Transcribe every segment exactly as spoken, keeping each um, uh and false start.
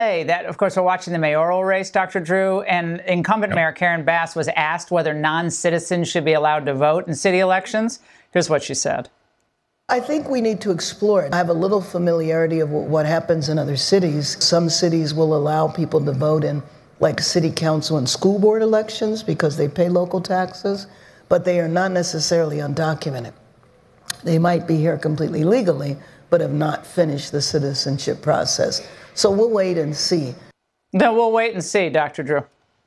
That, of course, we're watching the mayoral race, Doctor Drew, and incumbent yep. Mayor Karen Bass was asked whether non-citizens should be allowed to vote in city elections. Here's what she said. I think we need to explore it. I have a little familiarity of what happens in other cities. Some cities will allow people to vote in, like, city council and school board elections because they pay local taxes, but they are not necessarily undocumented. They might be here completely legally, but have not finished the citizenship process. So we'll wait and see. No, we'll wait and see, Doctor Drew.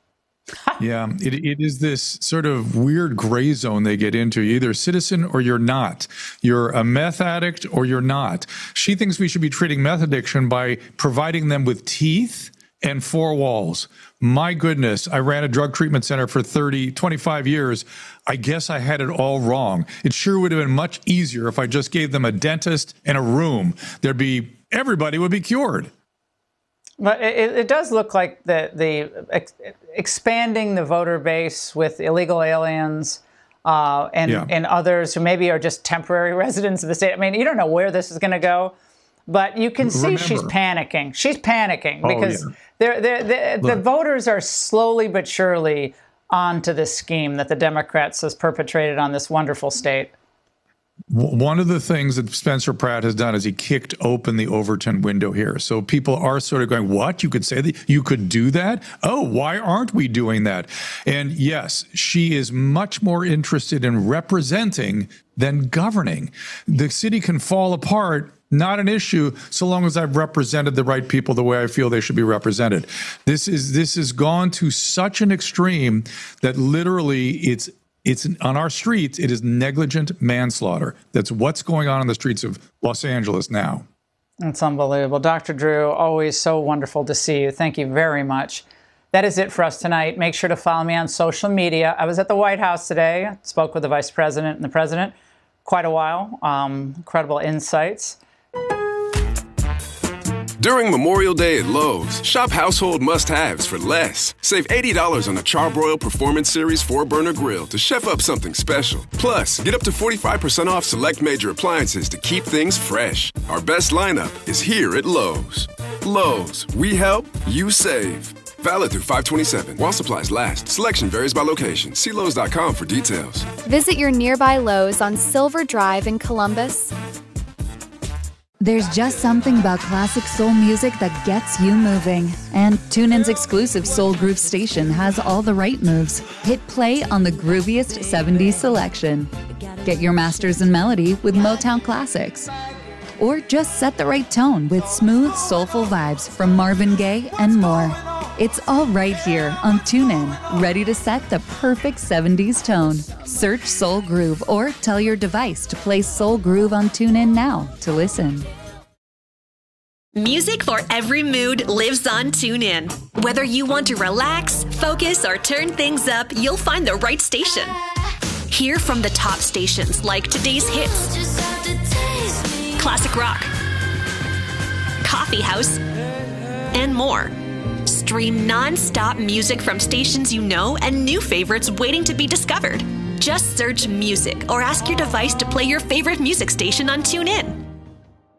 Yeah, it, it is this sort of weird gray zone they get into. You're either a citizen or you're not. You're a meth addict or you're not. She thinks we should be treating meth addiction by providing them with teeth and four walls. My goodness, I ran a drug treatment center for thirty, twenty-five years. I guess I had it all wrong. It sure would have been much easier if I just gave them a dentist and a room. There'd be, everybody would be cured. But it, it does look like the, the ex expanding the voter base with illegal aliens uh, and, yeah. and others who maybe are just temporary residents of the state. I mean, you don't know where this is going to go, but you can see Remember. she's panicking. She's panicking because oh, yeah. they're, they're, they're, the voters are slowly but surely onto this scheme that the Democrats has perpetrated on this wonderful state. One of the things that Spencer Pratt has done is he kicked open the Overton window here. So people are sort of going, what? You could say that? You could do that? Oh, why aren't we doing that? And yes, she is much more interested in representing than governing. The city can fall apart, not an issue, so long as I've represented the right people the way I feel they should be represented. This is this has gone to such an extreme that literally it's It's on our streets, it is negligent manslaughter. That's what's going on in the streets of Los Angeles now. It's unbelievable. Doctor Drew, always so wonderful to see you. Thank you very much. That is it for us tonight. Make sure to follow me on social media. I was at the White House today. I spoke with the Vice President and the President quite a while. Um, incredible insights. During Memorial Day at Lowe's, shop household must-haves for less. Save eighty dollars on a Charbroil Performance Series four burner grill to chef up something special. Plus, get up to forty-five percent off select major appliances to keep things fresh. Our best lineup is here at Lowe's. Lowe's, we help, you save. Valid through five twenty-seven while supplies last. Selection varies by location. See Lowe's dot com for details. Visit your nearby Lowe's on Silver Drive in Columbus. There's just something about classic soul music that gets you moving. And TuneIn's exclusive Soul Groove station has all the right moves. Hit play on the grooviest seventies selection. Get your masters in melody with Motown classics. Or just set the right tone with smooth, soulful vibes from Marvin Gaye and more. It's all right here on TuneIn, ready to set the perfect seventies tone. Search Soul Groove or tell your device to play Soul Groove on TuneIn now to listen. Music for every mood lives on TuneIn. Whether you want to relax, focus, or turn things up, you'll find the right station. Hear from the top stations like Today's Hits, Classic Rock, Coffee House, and more. Stream non-stop music from stations you know and new favorites waiting to be discovered. Just search music or ask your device to play your favorite music station on TuneIn.